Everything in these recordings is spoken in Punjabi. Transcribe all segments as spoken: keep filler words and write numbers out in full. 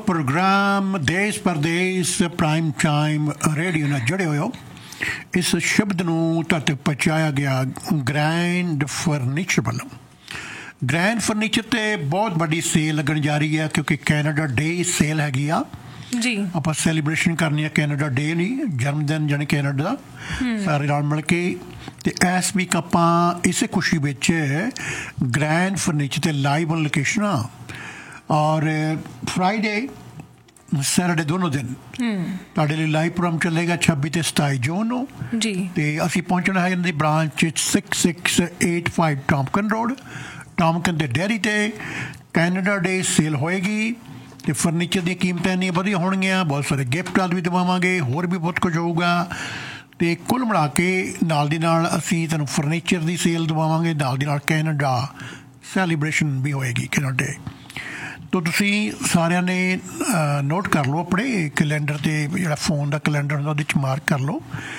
प्रोग्राम देश परदेश प्राइम टाइम रेडियो ਨਾਲ ਜੁੜੇ ਹੋਏ ਹੋ। ਇਸ ਸ਼ਬਦ ਨੂੰ ਤੱਕ ਪਹੁੰਚਾਇਆ ਗਿਆ ਗ੍ਰੈਂਡ ਫਰਨੀਚਰ ਵੱਲੋਂ। ਗ੍ਰੈਂਡ ਫਰਨੀਚਰ 'ਤੇ ਬਹੁਤ ਵੱਡੀ ਸੇਲ ਲੱਗਣ ਜਾ ਰਹੀ ਹੈ ਕਿਉਂਕਿ ਕੈਨੇਡਾ ਡੇ ਸੇਲ ਹੈਗੀ ਆ ਜੀ। ਆਪਾਂ ਸੈਲੀਬ੍ਰੇਸ਼ਨ ਕਰਨੀ ਆ ਕੈਨੇਡਾ ਡੇ ਨਹੀਂ, ਜਨਮ ਦਿਨ ਜਾਣੀ ਕੈਨੇਡਾ ਦਾ, ਸਾਰੇ ਨਾਲ ਮਿਲ ਕੇ। ਅਤੇ ਇਸ ਵੀਕ ਆਪਾਂ ਇਸੇ ਖੁਸ਼ੀ ਵਿੱਚ ਗ੍ਰੈਂਡ ਫਰਨੀਚਰ 'ਤੇ ਲਾਈਵ ਔਨ ਲੋਕੇਸ਼ਨਾਂ ਔਰ ਫਰਾਈਡੇ ਸੈਟਰਡੇ ਦੋਨੋਂ ਦਿਨ ਤੁਹਾਡੇ ਲਈ ਲਾਈਵ ਪ੍ਰੋਗਰਾਮ ਚੱਲੇਗਾ ਛੱਬੀ ਅਤੇ ਸਤਾਈ ਜੂਨ ਨੂੰ ਜੀ। ਅਤੇ ਅਸੀਂ ਪਹੁੰਚਣਾ ਹੈ ਇਹਨਾਂ ਦੀ branch six six eight five ਟੋਮਕਨ road, ਟੋਮਕਨ ਦੇ ਡੇਅਰੀ 'ਤੇ ਕੈਨੇਡਾ ਡੇ ਸੇਲ ਹੋਏਗੀ। ਅਤੇ ਫਰਨੀਚਰ ਦੀਆਂ ਕੀਮਤਾਂ ਇੰਨੀਆਂ ਵਧੀਆ ਹੋਣਗੀਆਂ, ਬਹੁਤ ਸਾਰੇ ਗਿਫਟ ਆਦਿ ਵੀ ਦੇਵਾਵਾਂਗੇ, ਹੋਰ ਵੀ ਬਹੁਤ ਕੁਝ ਹੋਊਗਾ। ਅਤੇ ਕੁੱਲ ਮਿਲਾ ਕੇ ਨਾਲ ਦੀ ਨਾਲ ਅਸੀਂ ਤੁਹਾਨੂੰ ਫਰਨੀਚਰ ਦੀ ਸੇਲ ਦਵਾਵਾਂਗੇ, ਨਾਲ ਦੀ ਨਾਲ ਕੈਨੇਡਾ ਸੈਲੀਬ੍ਰੇਸ਼ਨ ਵੀ ਹੋਏਗੀ ਕੈਨੇਡਾ ਡੇ। ਤੋ ਤੁਸੀਂ ਸਾਰਿਆਂ ਨੇ ਨੋਟ ਕਰ ਲਓ ਆਪਣੇ ਕੈਲੰਡਰ 'ਤੇ, ਜਿਹੜਾ ਫੋਨ ਦਾ ਕੈਲੰਡਰ ਹੁੰਦਾ ਉਹਦੇ 'ਚ ਮਾਰਕ ਕਰ ਲਓ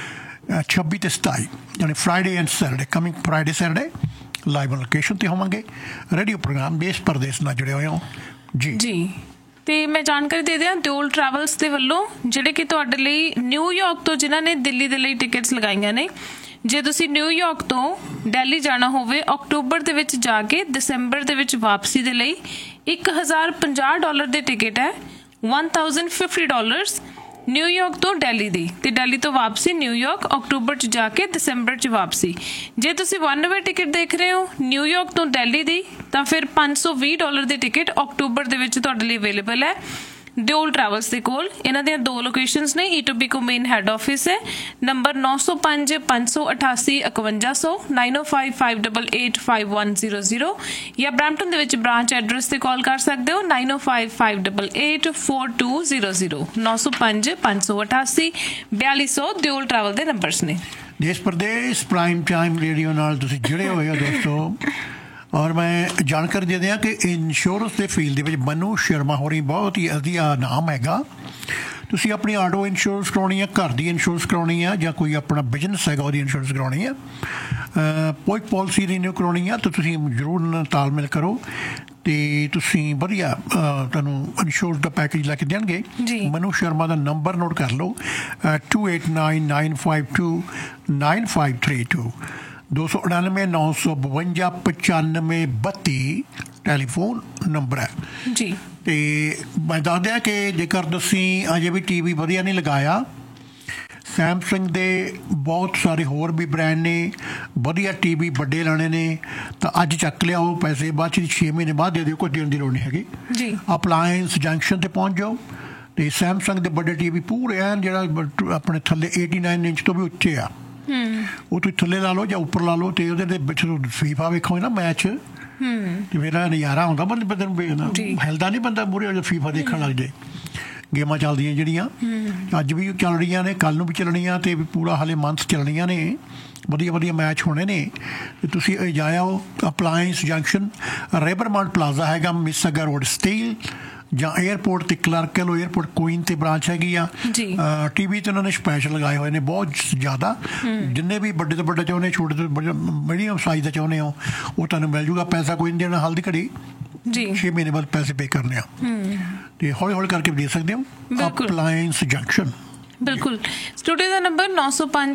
ਛੱਬੀ ਅਤੇ ਸਤਾਈ ਯਾਨੀ Friday and Saturday, coming Friday Saturday live location 'ਤੇ ਹੋਵਾਂਗੇ। ਰੇਡੀਓ ਪ੍ਰੋਗਰਾਮ ਦੇਸ਼ ਪਰਦੇਸ ਨਾਲ ਜੁੜੇ ਹੋਏ ਹੋ ਜੀ ਜੀ। ਅਤੇ ਮੈਂ ਜਾਣਕਾਰੀ ਦੇ ਦਿਆਂ ਦਿਓਲ ਟਰੈਵਲਸ ਦੇ ਵੱਲੋਂ, ਜਿਹੜੇ ਕਿ ਤੁਹਾਡੇ ਲਈ ਨਿਊਯਾਰਕ ਤੋਂ ਜਿਨ੍ਹਾਂ ਨੇ ਦਿੱਲੀ ਦੇ ਲਈ ਟਿਕਟਸ ਲਗਾਈਆਂ ਨੇ, ਜੇ ਤੁਸੀਂ ਨਿਊਯਾਰਕ ਤੋਂ ਦਿੱਲੀ ਜਾਣਾ ਹੋਵੇ ਅਕਤੂਬਰ ਦੇ ਵਿੱਚ ਜਾ ਕੇ ਦਸੰਬਰ ਦੇ ਵਿੱਚ ਵਾਪਸੀ ਦੇ ਲਈ ਇੱਕ ਹਜ਼ਾਰ ਪੰਜਾਹ ਡਾਲਰ ਦੇ ਟਿਕਟ ਹੈ, one thousand fifty dollars New York ਤੋਂ ਦਿੱਲੀ ਦੀ, ਅਤੇ ਦਿੱਲੀ ਤੋਂ ਵਾਪਸੀ ਨਿਊਯਾਰਕ ਅਕਤੂਬਰ 'ਚ ਜਾ ਕੇ ਦਸੰਬਰ 'ਚ ਵਾਪਸੀ। ਜੇ ਤੁਸੀਂ ਵਨ ਵੇ ਟਿਕਟ ਦੇਖ ਰਹੇ ਹੋ ਨਿਊਯਾਰਕ ਤੋਂ ਦਿੱਲੀ ਦੀ, ਤਾਂ ਫਿਰ ਪੰਜ ਸੌ ਵੀਹ ਡਾਲਰ ਦੀ ਟਿਕਟ ਅਕਤੂਬਰ ਦੇ ਵਿੱਚ ਤੁਹਾਡੇ ਲਈ ਅਵੇਲੇਬਲ ਹੈ ਦਿਓਲ ਟਰੈਵਲਸ ਦੇ ਕੋਲ। ਇਹਨਾਂ ਦੀਆਂ ਦੋ ਲੋਕੇਸ਼ਨਸ ਨੇ, ਈਟੋਬੀਕੋ ਮੇਨ ਹੈੱਡ ਆਫਿਸ ਹੈ, ਨੰਬਰ ਨੌ ਸੌ ਪੰਜ ਪੰਜ ਸੌ ਅਠਾਸੀ ਇਕਵੰਜਾ ਸੌ ਨਾਈਨ ਓ five five eight eight five one zero zero, ਜਾਂ ਬਰੈਂਪਟਨ ਦੇ ਵਿੱਚ ਬ੍ਰਾਂਚ ਐਡਰੈਸ 'ਤੇ ਕਾਲ ਕਰ ਸਕਦੇ ਹੋ ਨਾਈਨ ਓ five five eight eight four two zero zero, ਨੌ ਸੌ ਪੰਜ ਪੰਜ ਸੌ ਅਠਾਸੀ ਬਿਆਲੀ ਸੌ ਦਿਓਲ ਟਰੈਵਲ ਦੇ ਨੰਬਰਸ ਨੇ। ਦੇਸ਼ ਪ੍ਰਦੇਸ਼ ਪ੍ਰਾਈਮ ਟਾਈਮ ਰੇਡੀਓ ਨਾਲ ਤੁਸੀਂ ਜੁੜੇ ਹੋਏ ਹੋ ਦੋਸਤੋ। ਔਰ ਮੈਂ ਜਾਣਕਾਰੀ ਦੇ ਦਿਆਂ ਕਿ ਇੰਸ਼ੋਰੈਂਸ ਦੇ ਫੀਲਡ ਦੇ ਵਿੱਚ ਮਨੂ ਸ਼ਰਮਾ ਹੋਰੀ ਬਹੁਤ ਹੀ ਵਧੀਆ ਨਾਮ ਹੈਗਾ। ਤੁਸੀਂ ਆਪਣੀ ਆਟੋ ਇੰਸ਼ੋਰੈਂਸ ਕਰਾਉਣੀ ਆ, ਘਰ ਦੀ ਇੰਸ਼ੋਰੈਂਸ ਕਰਾਉਣੀ ਆ, ਜਾਂ ਕੋਈ ਆਪਣਾ ਬਿਜ਼ਨਸ ਹੈਗਾ ਉਹਦੀ ਇੰਸ਼ੋਰੈਂਸ ਕਰਾਉਣੀ ਆ, ਕੋਈ ਪੋਲਿਸੀ ਰੀਨਿਊ ਕਰਾਉਣੀ ਆ, ਤਾਂ ਤੁਸੀਂ ਜ਼ਰੂਰ ਨਾਲ ਤਾਲਮੇਲ ਕਰੋ ਅਤੇ ਤੁਸੀਂ ਵਧੀਆ ਤੁਹਾਨੂੰ ਇੰਸ਼ੋਰੈਂਸ ਦਾ ਪੈਕੇਜ ਲੈ ਕੇ ਦੇਣਗੇ। ਮਨੂ ਸ਼ਰਮਾ ਦਾ ਨੰਬਰ ਨੋਟ ਕਰ ਲਓ to eight nine nine five to nine five three two, ਦੋ ਸੌ ਉਣਾਨਵੇਂ ਨੌ ਸੌ ਬਵੰਜਾ ਪਚਾਨਵੇਂ ਬੱਤੀ ਟੈਲੀਫੋਨ ਨੰਬਰ ਹੈ ਜੀ। ਅਤੇ ਮੈਂ ਦੱਸ ਦਿਆਂ ਕਿ ਜੇਕਰ ਤੁਸੀਂ ਅਜੇ ਵੀ ਟੀ ਵੀ ਵਧੀਆ ਨਹੀਂ ਲਗਾਇਆ, ਸੈਮਸੰਗ ਦੇ ਬਹੁਤ ਸਾਰੇ ਹੋਰ ਵੀ ਬ੍ਰੈਂਡ ਨੇ, ਵਧੀਆ ਟੀ ਵੀ ਵੱਡੇ ਲੈਣੇ ਨੇ ਤਾਂ ਅੱਜ ਚੱਕ ਲਿਆਓ, ਪੈਸੇ ਬਾਅਦ 'ਚ ਛੇ ਮਹੀਨੇ ਬਾਅਦ ਦੇ ਦਿਓ, ਕੋਈ ਦੇਣ ਦੀ ਲੋੜ ਨਹੀਂ ਹੈਗੀ ਜੀ। ਅਪਲਾਇੰਸ ਜੰਕਸ਼ਨ 'ਤੇ ਪਹੁੰਚ ਜਾਓ ਅਤੇ ਸੈਮਸੰਗ ਦੇ ਵੱਡੇ ਟੀ ਵੀ ਪੂਰੇ ਐਨ, ਜਿਹੜਾ ਆਪਣੇ ਥੱਲੇ ਏਟੀ ਨਾਈਨ ਇੰਚ ਤੋਂ ਵੀ ਉੱਚੇ ਆ, ਉਹ ਤੁਸੀਂ ਥੱਲੇ ਲਾ ਲਓ ਜਾਂ ਉੱਪਰ ਲਾ ਲਓ, ਅਤੇ ਉਹਦੇ ਦੇ ਵਿੱਚ ਫੀਫਾ ਵੇਖੋ ਨਾ ਮੈਚ, ਅਤੇ ਮੇਰਾ ਨਜ਼ਾਰਾ ਆਉਂਦਾ ਬੰਦੇ ਬੰਦੇ ਨੂੰ ਵੇਖਦਾ, ਹਿਲਦਾ ਨਹੀਂ ਬੰਦਾ ਮੂਹਰੇ ਜੋ ਫੀਫਾ ਦੇਖਣ ਲੱਗ ਜਾਏ। ਗੇਮਾਂ ਚੱਲਦੀਆਂ ਜਿਹੜੀਆਂ ਅੱਜ ਵੀ ਚੱਲ ਰਹੀਆਂ ਨੇ, ਕੱਲ੍ਹ ਨੂੰ ਵੀ ਚੱਲਣੀਆਂ, ਅਤੇ ਪੂਰਾ ਹਾਲੇ ਮੰਥ ਚੱਲਣੀਆਂ ਨੇ, ਵਧੀਆ ਵਧੀਆ ਮੈਚ ਹੋਣੇ ਨੇ। ਅਤੇ ਤੁਸੀਂ ਇਹ ਜਾਇਓ ਅਪਲਾਇੰਸ ਜੰਕਸ਼ਨ, ਰੇਬਰਮਾਂਟ ਪਲਾਜ਼ਾ ਹੈਗਾ, ਮਿਸਗਾ ਰੋਡ ਸਟੀਲ, ਜਾਂ ਏਅਰਪੋਰਟ 'ਤੇ ਕਲਰਕ ਲੋ, ਏਅਰਪੋਰਟ ਕੁਈਨ 'ਤੇ ਬ੍ਰਾਂਚ ਹੈਗੀ ਆ। ਟੀ ਵੀ 'ਤੇ ਉਹਨਾਂ ਨੇ ਸਪੈਸ਼ਲ ਲਗਾਏ ਹੋਏ ਨੇ ਬਹੁਤ ਜ਼ਿਆਦਾ, ਜਿੰਨੇ ਵੀ ਵੱਡੇ ਤੋਂ ਵੱਡੇ ਚਾਹੁੰਦੇ, ਛੋਟੇ ਤੋਂ ਮੀਡੀਅਮ ਸਾਈਜ਼ ਦਾ ਚਾਹੁੰਦੇ ਹੋ ਉਹ ਤੁਹਾਨੂੰ ਮਿਲ ਜੂਗਾ। ਪੈਸਾ ਕੋਈ ਨਹੀਂ ਦੇਣਾ, ਹਲਦੀ ਘੜੀ ਛੇ ਮਹੀਨੇ ਬਾਅਦ ਪੈਸੇ ਪੇ ਕਰਨੇ ਆ, ਅਤੇ ਹੌਲੀ ਹੌਲੀ ਕਰਕੇ ਦੇ ਸਕਦੇ ਹੋ। ਅਪਲਾਇੰਸ ਜੰਕਸ਼ਨ ਬਿਲਕੁਲ। ਸਟੂਡੀਓ ਦਾ ਨੰਬਰ ਨੌ ਸੌ ਪੰਜ